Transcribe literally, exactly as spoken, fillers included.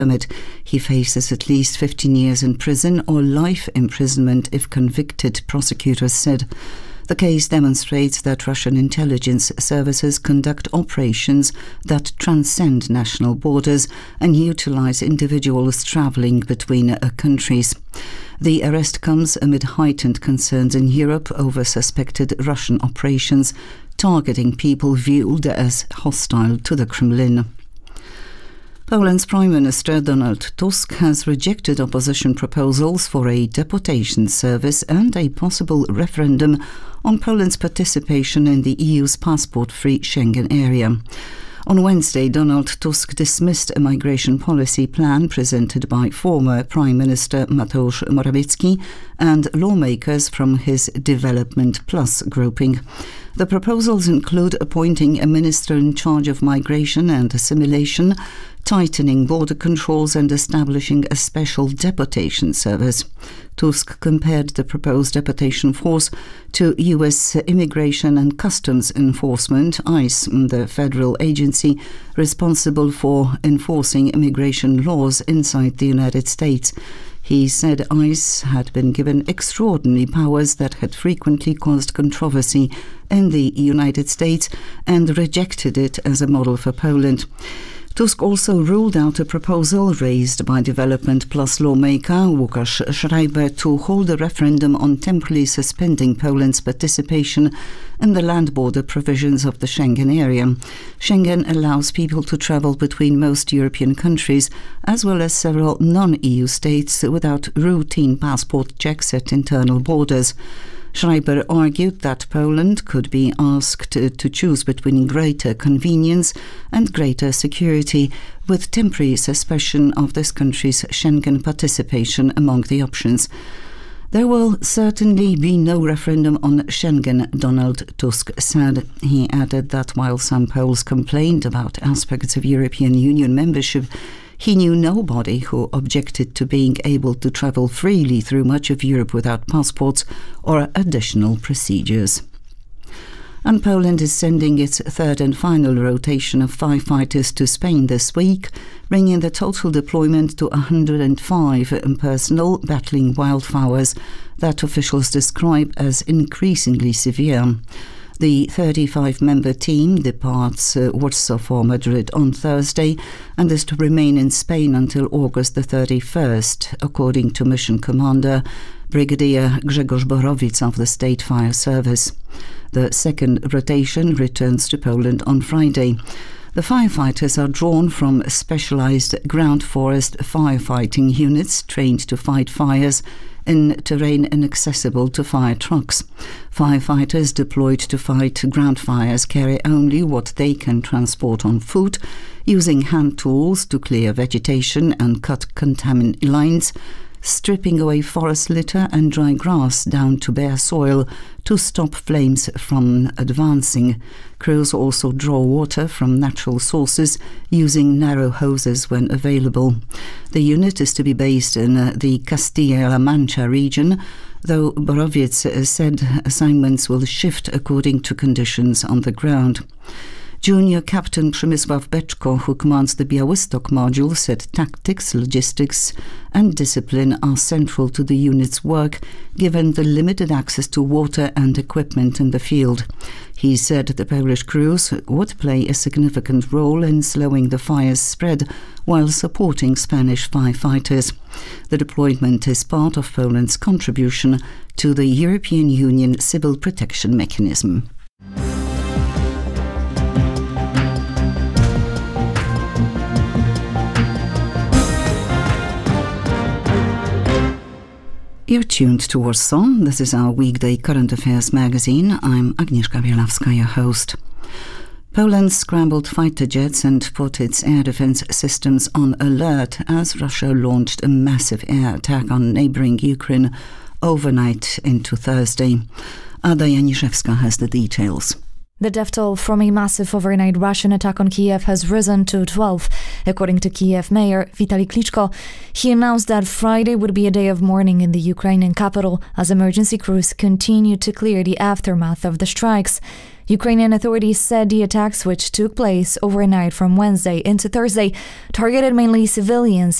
permit. He faces at least fifteen years in prison or life imprisonment if convicted, prosecutors said. The case demonstrates that Russian intelligence services conduct operations that transcend national borders and utilize individuals traveling between countries. The arrest comes amid heightened concerns in Europe over suspected Russian operations targeting people viewed as hostile to the Kremlin. Poland's Prime Minister Donald Tusk has rejected opposition proposals for a deportation service and a possible referendum on Poland's participation in the E U's passport-free Schengen area. On Wednesday, Donald Tusk dismissed a migration policy plan presented by former Prime Minister Mateusz Morawiecki and lawmakers from his Development Plus grouping. The proposals include appointing a minister in charge of migration and assimilation, tightening border controls and establishing a special deportation service. Tusk compared the proposed deportation force to U S Immigration and Customs Enforcement, ICE, the federal agency responsible for enforcing immigration laws inside the United States. He said ICE had been given extraordinary powers that had frequently caused controversy in the United States and rejected it as a model for Poland. Tusk also ruled out a proposal raised by Development Plus lawmaker Łukasz Schreiber to hold a referendum on temporarily suspending Poland's participation in the land border provisions of the Schengen area. Schengen allows people to travel between most European countries, as well as several non-E U states, without routine passport checks at internal borders. Schreiber argued that Poland could be asked to choose between greater convenience and greater security, with temporary suspension of this country's Schengen participation among the options. There will certainly be no referendum on Schengen, Donald Tusk said. He added that while some Poles complained about aspects of European Union membership, he knew nobody who objected to being able to travel freely through much of Europe without passports or additional procedures. And Poland is sending its third and final rotation of firefighters to Spain this week, bringing the total deployment to one hundred five personnel battling wildfires that officials describe as increasingly severe. The thirty-five member team departs uh, Warsaw for Madrid on Thursday and is to remain in Spain until August the thirty-first, according to mission commander Brigadier Grzegorz Borowic of the State Fire Service. The second rotation returns to Poland on Friday. The firefighters are drawn from specialized ground forest firefighting units trained to fight fires in terrain inaccessible to fire trucks. Firefighters deployed to fight ground fires carry only what they can transport on foot, using hand tools to clear vegetation and cut contaminant lines, stripping away forest litter and dry grass down to bare soil to stop flames from advancing. Crews also draw water from natural sources using narrow hoses when available. The unit is to be based in uh, the Castilla-La Mancha region, though Borowiec said assignments will shift according to conditions on the ground. Junior Captain Przemysław Beczko, who commands the Białystok module, said tactics, logistics and discipline are central to the unit's work, given the limited access to water and equipment in the field. He said the Polish crews would play a significant role in slowing the fire's spread while supporting Spanish firefighters. The deployment is part of Poland's contribution to the European Union Civil Protection Mechanism. You're tuned to Warsaw. This is our weekday current affairs magazine. I'm Agnieszka Bielawska, your host. Poland scrambled fighter jets and put its air defense systems on alert as Russia launched a massive air attack on neighboring Ukraine overnight into Thursday. Ada Janiszewska has the details. The death toll from a massive overnight Russian attack on Kiev has risen to twelve, according to Kiev Mayor Vitaly Klitschko. He announced that Friday would be a day of mourning in the Ukrainian capital as emergency crews continue to clear the aftermath of the strikes. Ukrainian authorities said the attacks, which took place overnight from Wednesday into Thursday, targeted mainly civilians